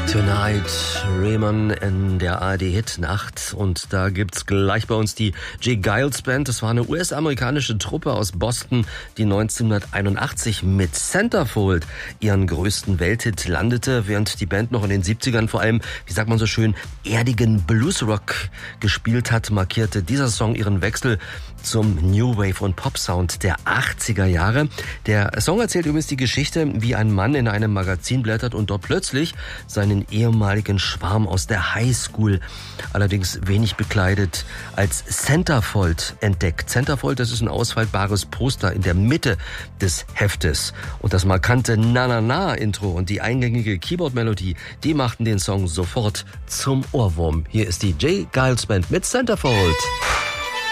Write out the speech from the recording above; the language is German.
Tonight, Rehmann in der ARD-Hit-Nacht. Und da gibt's gleich bei uns die J. Geils Band. Das war eine US-amerikanische Truppe aus Boston, die 1981 mit Centerfold ihren größten Welthit landete, während die Band noch in den 70ern vor allem, wie sagt man so schön, erdigen Bluesrock gespielt hat, markierte dieser Song ihren Wechsel zum New Wave und Pop Sound der 80er Jahre. Der Song erzählt übrigens die Geschichte, wie ein Mann in einem Magazin blättert und dort plötzlich seinen ehemaligen Schwarm aus der Highschool, allerdings wenig bekleidet, als Centerfold entdeckt. Centerfold, das ist ein ausfaltbares Poster in der Mitte des Heftes. Und das markante Na-Na-Na-Intro und die eingängige Keyboard-Melodie, die machten den Song sofort zum Ohrwurm. Hier ist die J. Geils Band mit Centerfold.